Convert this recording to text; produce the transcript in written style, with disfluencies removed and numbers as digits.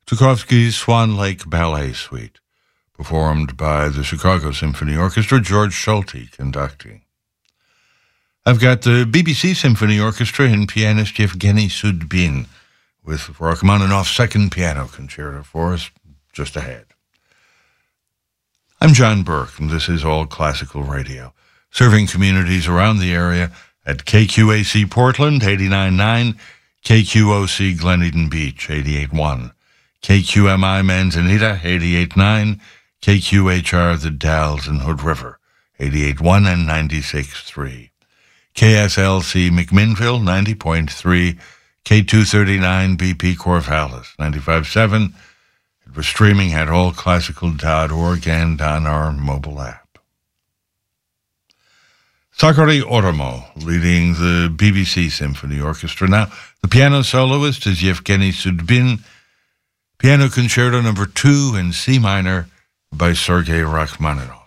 Tchaikovsky's Swan Lake Ballet Suite, performed by the Chicago Symphony Orchestra, George Schulte conducting. I've got the BBC Symphony Orchestra and pianist Yevgeny Sudbin with Rachmaninoff's second piano concerto for us just ahead. I'm John Burke, and this is All Classical Radio, serving communities around the area at KQAC Portland, 89.9, KQOC Glen Eden Beach, 88.1, KQMI Manzanita, 88.9, KQHR The Dalles and Hood River, 88.1 and 96.3, KSLC McMinnville, 90.3, K239 BP Corvallis, 95.7. It was streaming at allclassical.org and on our mobile app. Sakari Oromo, leading the BBC Symphony Orchestra. Now, the piano soloist is Yevgeny Sudbin, Piano Concerto No. 2 in C minor by Sergei Rachmaninoff.